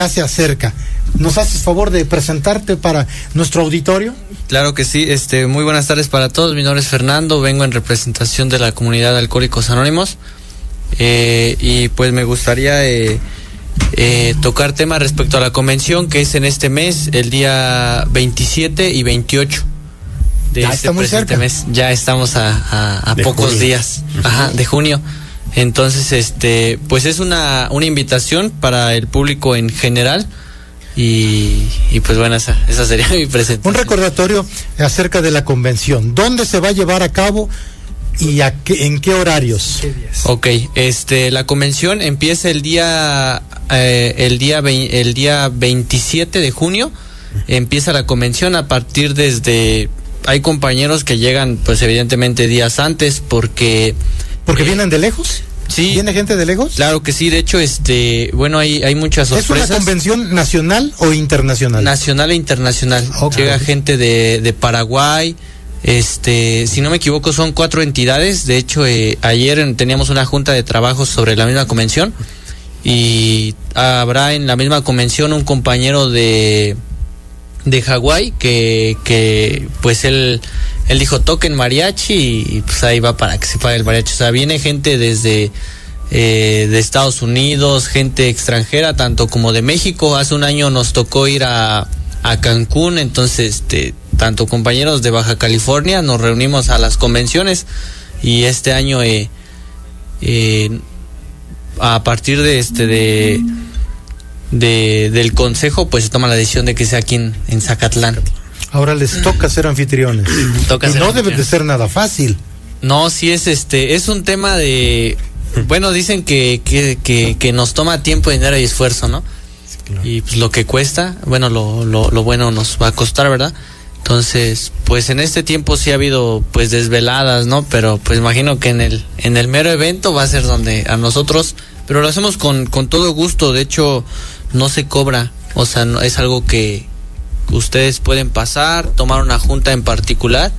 se acerca. ¿Nos haces favor de presentarte para nuestro auditorio? Claro que sí, muy buenas tardes para todos. Mi nombre es Fernando, vengo en representación de la comunidad de Alcohólicos Anónimos, y pues me gustaría tocar temas respecto a la convención que es en este mes, el día 27 y 28 de este presente mes. Ya estamos a pocos junio. Días de junio. Entonces, pues es una invitación para el público en general. Y pues bueno, esa sería mi presentación. Un recordatorio acerca de la convención. ¿Dónde se va a llevar a cabo y en qué horarios? Ok, la convención empieza el día 27 de junio. Empieza la convención a partir hay compañeros que llegan pues evidentemente días antes porque vienen de lejos. Sí. ¿Viene gente de lejos? Claro que sí, de hecho, bueno, hay muchas sorpresas. ¿Es una convención nacional o internacional? Nacional e internacional. Okay. Llega gente de Paraguay, si no me equivoco son 4 entidades. De hecho, ayer teníamos una junta de trabajo sobre la misma convención y habrá en la misma convención un compañero de Hawái que pues él dijo toquen mariachi y pues ahí va para que se pague el mariachi. O sea, viene gente desde de Estados Unidos, gente extranjera, tanto como de México. Hace un año nos tocó ir a Cancún, entonces tanto compañeros de Baja California nos reunimos a las convenciones y este año a partir del consejo pues se toma la decisión de que sea aquí en Zacatlán. Ahora les toca ser anfitriones. No debe de ser nada fácil. No, sí es un tema de, bueno, dicen que nos toma tiempo, dinero y esfuerzo, ¿no? Sí, claro. Y pues lo que cuesta, bueno, lo bueno nos va a costar, ¿verdad? Entonces, pues en este tiempo sí ha habido pues desveladas, ¿no? Pero pues imagino que en el mero evento va a ser donde a nosotros, pero lo hacemos con todo gusto. De hecho, no se cobra, o sea, no, es algo que ustedes pueden pasar, tomar una junta en particular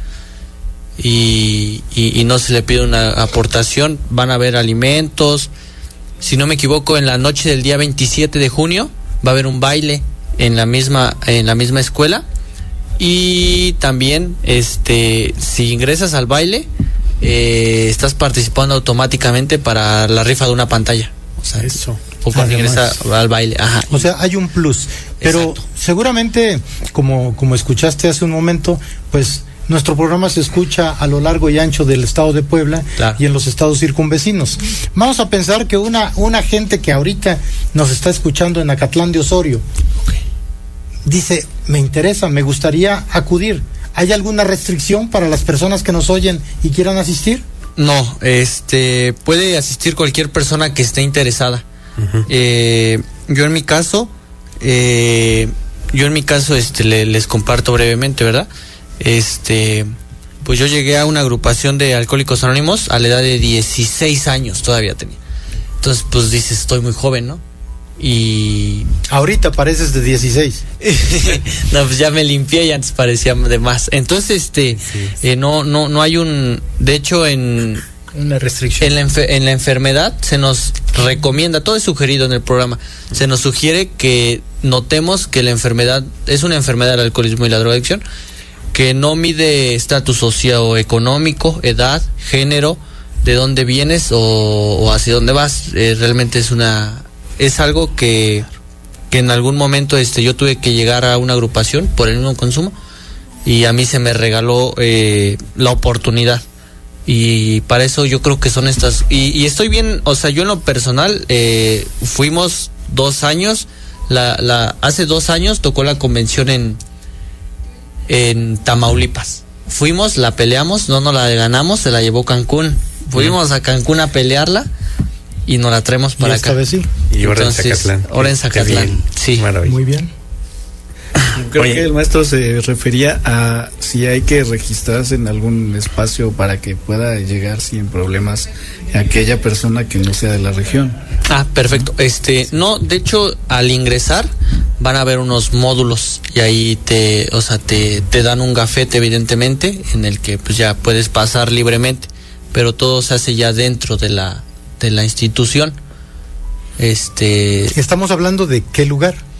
y no se le pide una aportación. Van a haber alimentos. Si no me equivoco, en la noche del día 27 de junio va a haber un baile en la misma escuela y también si ingresas al baile estás participando automáticamente para la rifa de una pantalla. O sea, eso. O cuando ingresa al baile. Ajá. O sea, hay un plus. Pero exacto. Seguramente, como escuchaste hace un momento, pues nuestro programa se escucha a lo largo y ancho del estado de Puebla, claro, y en los estados circunvecinos. Vamos a pensar que una gente que ahorita nos está escuchando en Acatlán de Osorio, okay, dice, me interesa, me gustaría acudir. ¿Hay alguna restricción para las personas que nos oyen y quieran asistir? No, puede asistir cualquier persona que esté interesada. Uh-huh. Yo en mi caso les comparto brevemente, ¿verdad? Pues yo llegué a una agrupación de Alcohólicos Anónimos a la edad de 16 años, todavía tenía. Entonces, pues dices, estoy muy joven, ¿no? Y ahorita pareces de 16. No, pues ya me limpié y antes parecía de más. Entonces, no hay de hecho una restricción. En la enfermedad se nos recomienda, todo es sugerido en el programa, se nos sugiere que notemos que la enfermedad es una enfermedad del alcoholismo y la drogadicción que no mide estatus socioeconómico, edad, género, de dónde vienes o hacia dónde vas. Realmente es algo que en algún momento yo tuve que llegar a una agrupación por el mismo consumo y a mí se me regaló la oportunidad. Y para eso yo creo que son estas y estoy bien, o sea, yo en lo personal fuimos 2 años, hace 2 años tocó la convención en Tamaulipas. Fuimos, la peleamos, no nos la ganamos, se la llevó Cancún. Fuimos a Cancún a pelearla y nos la traemos para acá. Vez sí. Y ahora en Zacatlán. Ahora en Zacatlán. Sí. Maravilla. Muy bien. Creo que el maestro se refería a si hay que registrarse en algún espacio para que pueda llegar sin problemas a aquella persona que no sea de la región. Ah, perfecto. No, de hecho, al ingresar van a haber unos módulos y ahí te dan un gafete, evidentemente, en el que pues ya puedes pasar libremente, pero todo se hace ya dentro de la institución. ¿Estamos hablando de qué lugar?